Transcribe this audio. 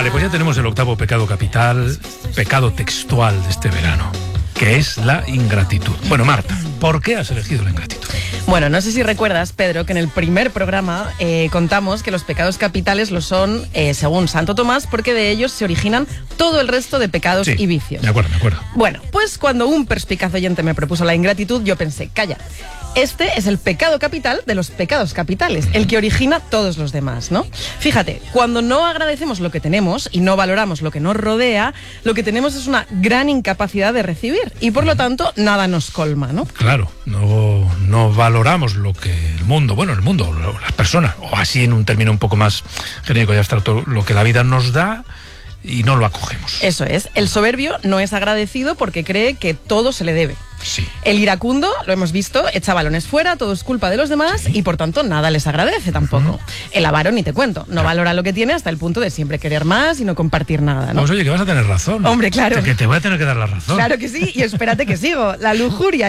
Vale, pues ya tenemos el octavo pecado capital, pecado textual de este verano, que es la ingratitud. Bueno, Marta, ¿por qué has elegido la ingratitud? Bueno, no sé si recuerdas, Pedro, que en el primer programa contamos que los pecados capitales lo son, según Santo Tomás, porque de ellos se originan todo el resto de pecados y vicios. Me acuerdo. Bueno, pues cuando un perspicaz oyente me propuso la ingratitud, yo pensé, calla, este es el pecado capital de los pecados capitales, el que origina todos los demás, ¿no? Fíjate, cuando no agradecemos lo que tenemos y no valoramos lo que nos rodea, lo que tenemos es una gran incapacidad de recibir y por lo tanto nada nos colma, ¿no? Claro, no valoramos lo que el mundo, las personas, o así en un término un poco más genérico y abstracto, lo que la vida nos da y no lo acogemos. Eso es, el soberbio no es agradecido porque cree que todo se le debe. Sí. El iracundo, lo hemos visto, echa balones fuera, todo es culpa de los demás y por tanto nada les agradece tampoco. El avaro ni te cuento, no valora lo que tiene hasta el punto de siempre querer más y no compartir nada, ¿no? Pues oye, que vas a tener razón. Hombre, claro. Que te voy a tener que dar la razón. Claro que sí, y espérate que sigo. La lujuria